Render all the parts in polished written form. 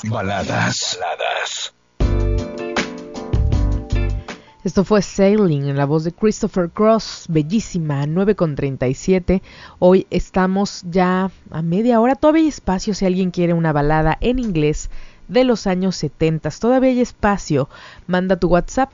Baladas. Esto fue Sailing en la voz de Christopher Cross, bellísima, 9:37. Hoy estamos ya a media hora, todavía hay espacio si alguien quiere una balada en inglés de los años 70. Todavía hay espacio. Manda tu WhatsApp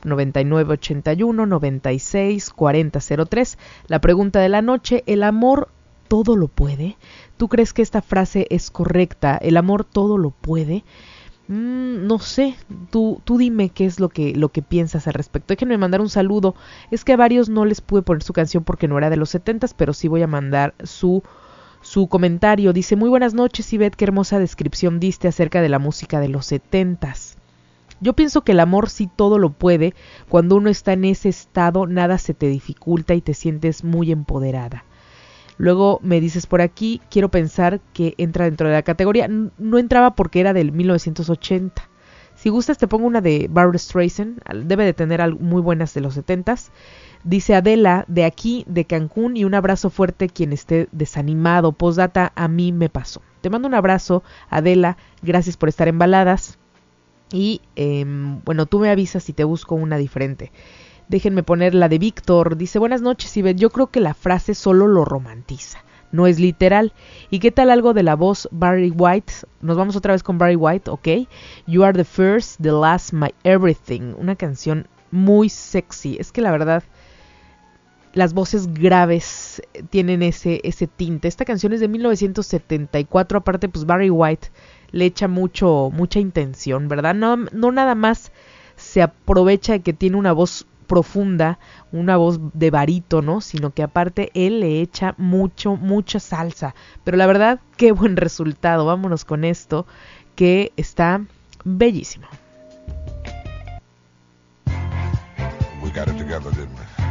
9981-964003. La pregunta de la noche: ¿el amor todo lo puede? ¿Tú crees que esta frase es correcta? ¿El amor todo lo puede? No sé, tú dime qué es lo que piensas al respecto. Déjenme mandar un saludo. Es que a varios no les pude poner su canción porque no era de los 70s, pero sí voy a mandar su comentario. Dice: muy buenas noches, Ivette, qué hermosa descripción diste acerca de la música de los 70s. Yo pienso que el amor sí todo lo puede. Cuando uno está en ese estado, nada se te dificulta y te sientes muy empoderada. Luego me dices por aquí, quiero pensar que entra dentro de la categoría. No entraba porque era del 1980. Si gustas te pongo una de Barbra Streisand. Debe de tener muy buenas de los 70s. Dice Adela, de aquí, de Cancún, y un abrazo fuerte quien esté desanimado. Postdata, a mí me pasó. Te mando un abrazo, Adela. Gracias por estar en Baladas. Y bueno, tú me avisas si te busco una diferente. Déjenme poner la de Víctor. Dice: buenas noches, Ivette. Yo creo que la frase solo lo romantiza. No es literal. ¿Y qué tal algo de la voz Barry White? Nos vamos otra vez con Barry White, ¿ok? You are the first, the last, my everything. Una canción muy sexy. Es que la verdad, las voces graves tienen ese tinte. Esta canción es de 1974. Aparte, pues Barry White le echa mucha intención, ¿verdad? No nada más se aprovecha de que tiene una voz profunda, una voz de barítono, sino que aparte él le echa mucha salsa. Pero la verdad, qué buen resultado. Vámonos con esto, que está bellísimo. We got it together, didn't we?